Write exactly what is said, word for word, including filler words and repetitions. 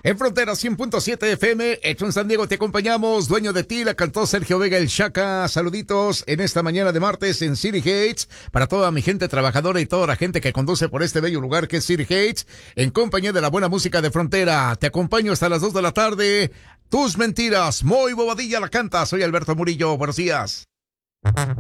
En Frontera cien punto siete F M, hecho en San Diego, te acompañamos. Dueño de ti, la cantó Sergio Vega el Chaca. Saluditos en esta mañana de martes en City Heights. Para toda mi gente trabajadora y toda la gente que conduce por este bello lugar que es City Heights. En compañía de la buena música de Frontera. Te acompaño hasta las dos de la tarde. Tus mentiras, muy bobadilla la canta. Soy Alberto Murillo. Buenos días.